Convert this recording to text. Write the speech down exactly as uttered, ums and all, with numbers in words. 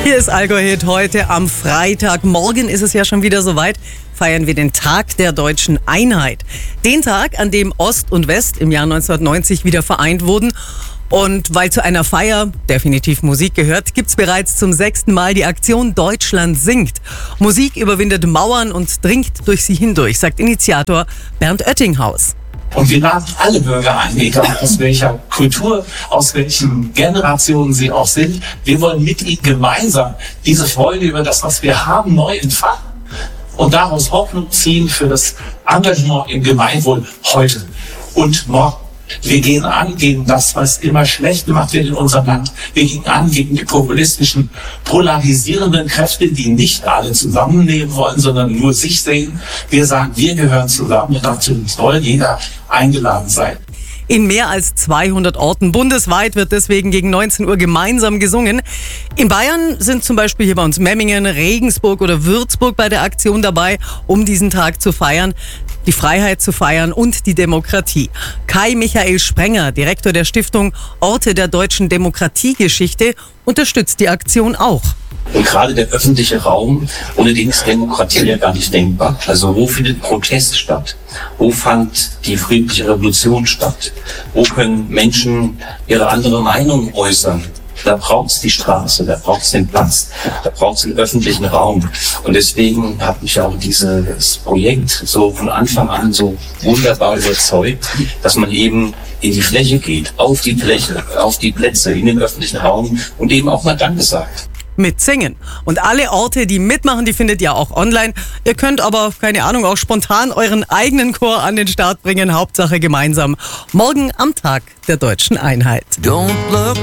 Hier ist Allgäu-Hit heute am Freitag. Morgen ist es ja schon wieder soweit. Feiern wir den Tag der deutschen Einheit. Den Tag, an dem Ost und West im Jahr neunzehnhundertneunzig wieder vereint wurden. Und weil zu einer Feier definitiv Musik gehört, gibt's bereits zum sechsten Mal die Aktion Deutschland singt. Musik überwindet Mauern und dringt durch sie hindurch, sagt Initiator Bernd Oettinghaus. Und wir laden alle Bürger ein, egal aus welcher Kultur, aus welchen Generationen sie auch sind. Wir wollen mit ihnen gemeinsam diese Freude über das, was wir haben, neu entfachen und daraus Hoffnung ziehen für das Engagement im Gemeinwohl heute und morgen. Wir gehen an gegen das, was immer schlecht gemacht wird in unserem Land. Wir gehen an gegen die populistischen, polarisierenden Kräfte, die nicht alle zusammennehmen wollen, sondern nur sich sehen. Wir sagen, wir gehören zusammen und dazu soll jeder eingeladen sein. In mehr als zweihundert Orten bundesweit wird deswegen gegen neunzehn Uhr gemeinsam gesungen. In Bayern sind zum Beispiel hier bei uns Memmingen, Regensburg oder Würzburg bei der Aktion dabei, um diesen Tag zu feiern, die Freiheit zu feiern und die Demokratie. Kai Michael Sprenger, Direktor der Stiftung Orte der deutschen Demokratiegeschichte, unterstützt die Aktion auch. Und gerade der öffentliche Raum, ohne den ist Demokratie ja gar nicht denkbar. Also wo findet Protest statt? Wo fand die friedliche Revolution statt? Wo können Menschen ihre andere Meinung äußern? Da braucht's die Straße, da braucht's den Platz, da braucht's den öffentlichen Raum. Und deswegen hat mich auch dieses Projekt so von Anfang an so wunderbar überzeugt, dass man eben in die Fläche geht, auf die Fläche, auf die Plätze, in den öffentlichen Raum und eben auch mal Danke sagt. Mit Singen. Und alle Orte, die mitmachen, die findet ihr auch online. Ihr könnt aber, keine Ahnung, auch spontan euren eigenen Chor an den Start bringen. Hauptsache gemeinsam. Morgen am Tag der deutschen Einheit. Don't look